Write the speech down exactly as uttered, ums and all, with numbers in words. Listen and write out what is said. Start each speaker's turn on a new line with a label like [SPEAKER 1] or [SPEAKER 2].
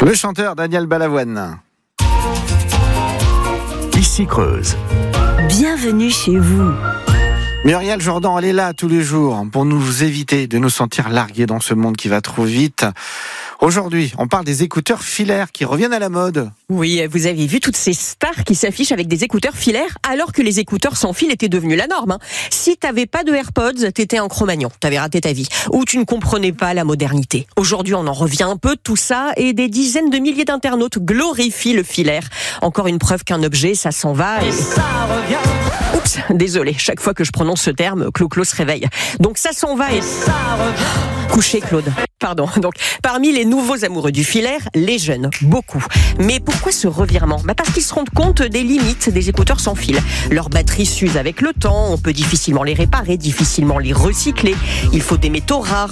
[SPEAKER 1] Le chanteur Daniel Balavoine.
[SPEAKER 2] Ici Creuse.
[SPEAKER 3] Bienvenue chez vous.
[SPEAKER 1] Muriel Jourdan, elle est là tous les jours pour nous éviter de nous sentir largués dans ce monde qui va trop vite. Aujourd'hui, on parle des écouteurs filaires qui reviennent à la mode.
[SPEAKER 3] Oui, vous avez vu toutes ces stars qui s'affichent avec des écouteurs filaires alors que les écouteurs sans fil étaient devenus la norme. Si t'avais pas de AirPods, t'étais un Cro-Magnon, t'avais raté ta vie. Ou tu ne comprenais pas la modernité. Aujourd'hui, on en revient un peu de tout ça et des dizaines de milliers d'internautes glorifient le filaire. Encore une preuve qu'un objet, ça s'en va et... et ça revient. Oups, désolé, chaque fois que je prononce ce terme, Clo-Clo se réveille. Donc ça s'en va et... et ça revient. Couché, Claude. Pardon. Donc, parmi les nouveaux amoureux du filaire, les jeunes, beaucoup. Mais pourquoi ce revirement ? Bah parce qu'ils se rendent compte des limites des écouteurs sans fil. Leur batterie s'use avec le temps, on peut difficilement les réparer, difficilement les recycler. Il faut des métaux rares